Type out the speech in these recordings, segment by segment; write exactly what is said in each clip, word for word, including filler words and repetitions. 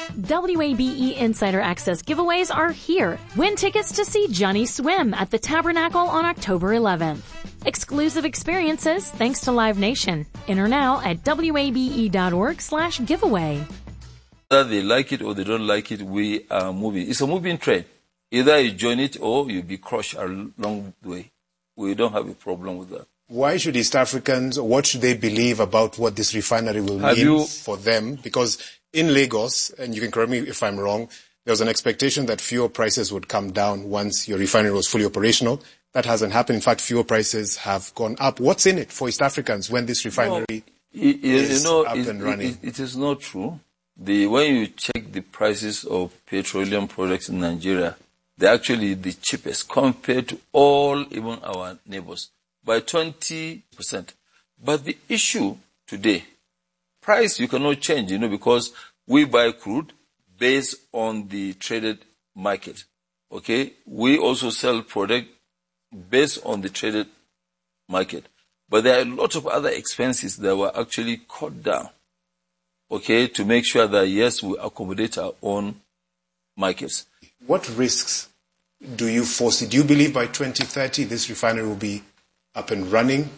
W A B E Insider Access giveaways are here. Win tickets to see Johnny Swim at the Tabernacle on October eleventh. Exclusive experiences thanks to Live Nation. Enter now at wabe.org slash giveaway. Whether they like it or they don't like it, we are moving. It's a moving train. Either you join it or you'll be crushed along the way. We don't have a problem with that. Why should East Africans, what should they believe about what this refinery will have mean you, for them? Because in Lagos, and you can correct me if I'm wrong, there was an expectation that fuel prices would come down once your refinery was fully operational. That hasn't happened. In fact, fuel prices have gone up. What's in it for East Africans when this refinery no, it, is you know, up it, and running? It, it, it is not true. The, when you check the prices of petroleum products in Nigeria, they're actually the cheapest compared to all, even our neighbors, by twenty percent. But the issue today, price you cannot change, you know, because we buy crude based on the traded market. Okay? We also sell product based on the traded market. But there are a lot of other expenses that were actually cut down, okay, to make sure that, yes, we accommodate our own markets. What risks do you foresee? Do you believe by twenty thirty this refinery will be up and running?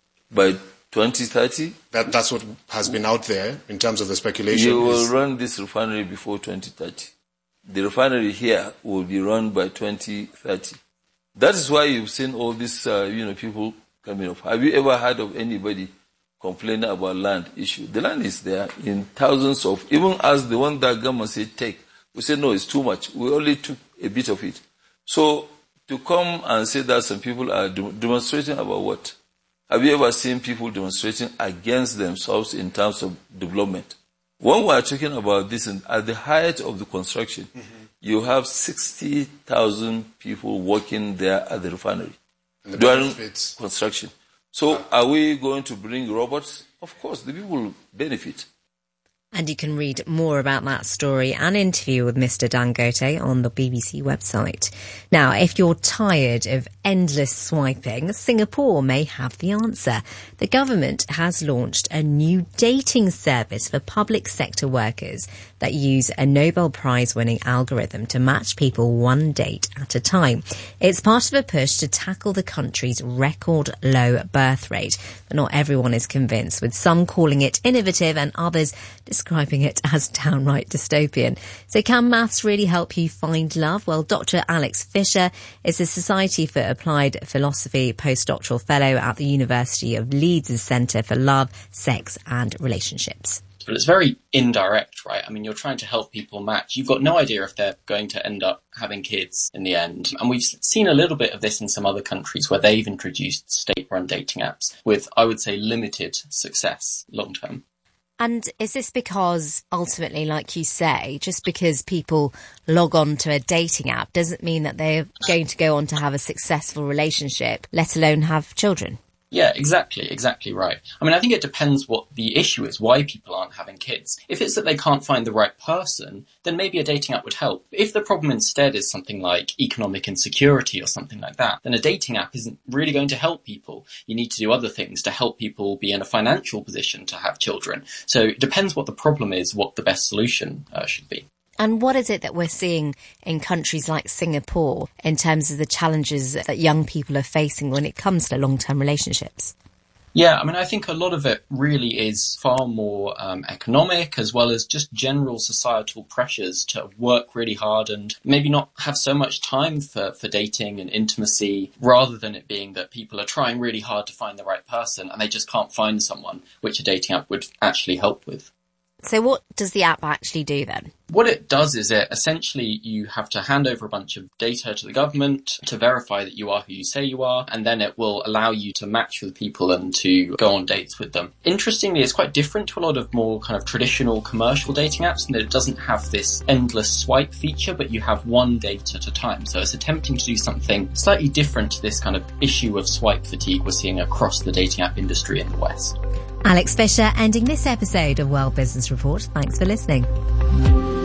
By twenty thirty? That, that's what has been out there in terms of the speculation. You will is... run this refinery before twenty thirty. The refinery here will be run by twenty thirty. That is why you've seen all these, uh, you know, people coming up. Have you ever heard of anybody complaining about land issue? The land is there in thousands of, even as the one that government said take, we said no, it's too much. We only took a bit of it. So to come and say that some people are de- demonstrating about what? Have you ever seen people demonstrating against themselves in terms of development? When we are talking about this, at the height of the construction, mm-hmm. you have sixty thousand people working there at the refinery the during benefits. construction. So are we going to bring robots? Of course, the people will benefit. And you can read more about that story and interview with Mister Dangote on the B B C website. Now, if you're tired of endless swiping, Singapore may have the answer. The government has launched a new dating service for public sector workers that use a Nobel Prize-winning algorithm to match people one date at a time. It's part of a push to tackle the country's record low birth rate. But not everyone is convinced, with some calling it innovative and others describing it as downright dystopian. So can maths really help you find love? Well, Doctor Alex Fisher is a Society for Applied Philosophy postdoctoral fellow at the University of Leeds' Centre for Love, Sex and Relationships. But it's very indirect, right? I mean, you're trying to help people match. You've got no idea if they're going to end up having kids in the end. And we've seen a little bit of this in some other countries where they've introduced state-run dating apps with, I would say, limited success long-term. And is this because, ultimately, like you say, just because people log on to a dating app doesn't mean that they're going to go on to have a successful relationship, let alone have children? Yeah, exactly, exactly right. I mean, I think it depends what the issue is, why people aren't having kids. If it's that they can't find the right person, then maybe a dating app would help. If the problem instead is something like economic insecurity or something like that, then a dating app isn't really going to help people. You need to do other things to help people be in a financial position to have children. So it depends what the problem is, what the best solution uh, should be. And what is it that we're seeing in countries like Singapore in terms of the challenges that young people are facing when it comes to long-term relationships? Yeah, I mean, I think a lot of it really is far more um, economic, as well as just general societal pressures to work really hard and maybe not have so much time for, for dating and intimacy, rather than it being that people are trying really hard to find the right person and they just can't find someone, which a dating app would actually help with. So what does the app actually do then? What it does is it essentially you have to hand over a bunch of data to the government to verify that you are who you say you are, and then it will allow you to match with people and to go on dates with them. Interestingly, it's quite different to a lot of more kind of traditional commercial dating apps in that it doesn't have this endless swipe feature, but you have one date at a time. So it's attempting to do something slightly different to this kind of issue of swipe fatigue we're seeing across the dating app industry in the West. Alex Fisher ending this episode of World Business Report. Thanks for listening.